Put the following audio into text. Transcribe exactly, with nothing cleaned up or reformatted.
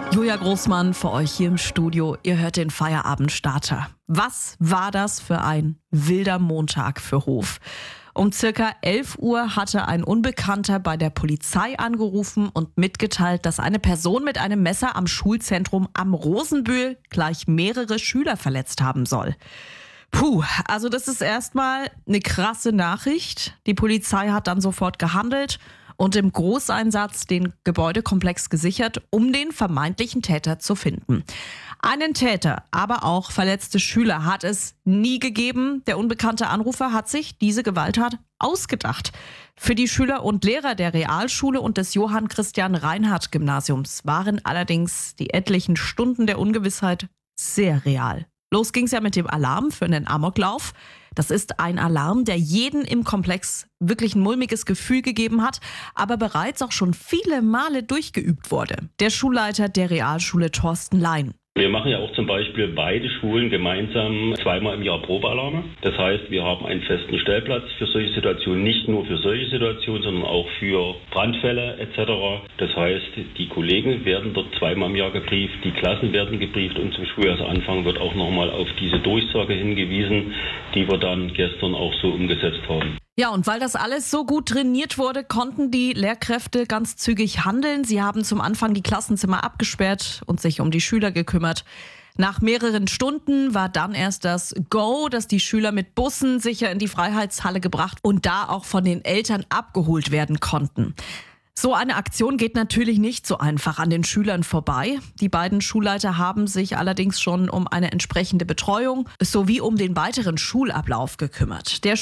Julia Großmann für euch hier im Studio. Ihr hört den Feierabendstarter. Was war das für ein wilder Montag für Hof? Um circa elf Uhr hatte ein Unbekannter bei der Polizei angerufen und mitgeteilt, dass eine Person mit einem Messer am Schulzentrum am Rosenbühl gleich mehrere Schüler verletzt haben soll. Puh, also das ist erstmal eine krasse Nachricht. Die Polizei hat dann sofort gehandelt und im Großeinsatz den Gebäudekomplex gesichert, um den vermeintlichen Täter zu finden. Einen Täter, aber auch verletzte Schüler hat es nie gegeben. Der unbekannte Anrufer hat sich diese Gewalttat ausgedacht. Für die Schüler und Lehrer der Realschule und des Johann Christian Reinhardt Gymnasiums waren allerdings die etlichen Stunden der Ungewissheit sehr real. Los ging's ja mit dem Alarm für einen Amoklauf. Das ist ein Alarm, der jeden im Komplex wirklich ein mulmiges Gefühl gegeben hat, aber bereits auch schon viele Male durchgeübt wurde. Der Schulleiter der Realschule Thorsten Lein. Wir machen ja auch zum Beispiel beide Schulen gemeinsam zweimal im Jahr Probealarme. Das heißt, wir haben einen festen Stellplatz für solche Situationen, nicht nur für solche Situationen, sondern auch für Brandfälle et cetera. Das heißt, die Kollegen werden dort zweimal im Jahr gebrieft, die Klassen werden gebrieft und zum Schuljahresanfang wird auch nochmal auf diese Durchsage hingewiesen, die wir dann gestern auch so umgesetzt haben. Ja, und weil das alles so gut trainiert wurde, konnten die Lehrkräfte ganz zügig handeln. Sie haben zum Anfang die Klassenzimmer abgesperrt und sich um die Schüler gekümmert. Nach mehreren Stunden war dann erst das Go, dass die Schüler mit Bussen sicher in die Freiheitshalle gebracht und da auch von den Eltern abgeholt werden konnten. So eine Aktion geht natürlich nicht so einfach an den Schülern vorbei. Die beiden Schulleiter haben sich allerdings schon um eine entsprechende Betreuung sowie um den weiteren Schulablauf gekümmert. Der